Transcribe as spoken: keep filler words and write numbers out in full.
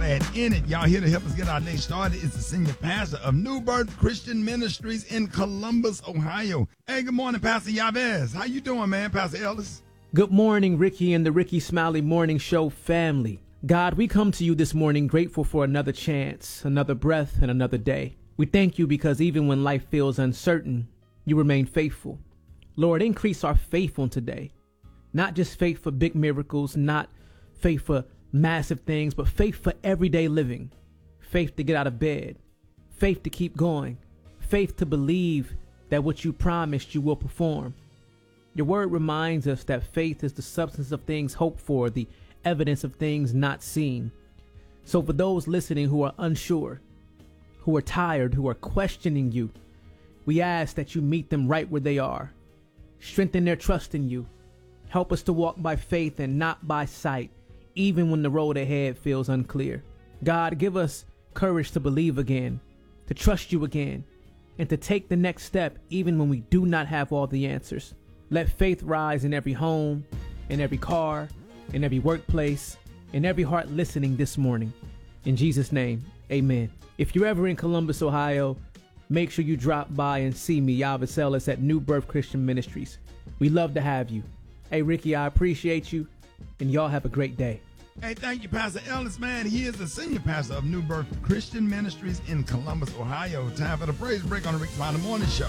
and in it. Y'all here to help us get our day started. It's the senior pastor of New Birth Christian Ministries in Columbus, Ohio. Hey, good morning, Pastor Yabez. How you doing, man, Pastor Ellis? Good morning, Ricky and the Ricky Smiley Morning Show family. God, we come to you this morning grateful for another chance, another breath, and another day. We thank you because even when life feels uncertain, you remain faithful. Lord, increase our faith on today. Not just faith for big miracles, not faith for massive things, but faith for everyday living. Faith to get out of bed. Faith to keep going. Faith to believe that what you promised you will perform. Your word reminds us that faith is the substance of things hoped for, the evidence of things not seen. So for those listening who are unsure, who are tired, who are questioning you, we ask that you meet them right where they are. Strengthen their trust in you. Help us to walk by faith and not by sight, even when the road ahead feels unclear. God, give us courage to believe again, to trust you again, and to take the next step even when we do not have all the answers. Let faith rise in every home, in every car, in every workplace, in every heart listening this morning. In Jesus' name, amen. If you're ever in Columbus, Ohio, make sure you drop by and see me, Yabez Ellis, at New Birth Christian Ministries. We love to have you. Hey, Ricky, I appreciate you, and y'all have a great day. Hey, thank you, Pastor Ellis, man. He is the senior pastor of New Birth Christian Ministries in Columbus, Ohio. Time for the praise break on the Rick Smiley Morning Show.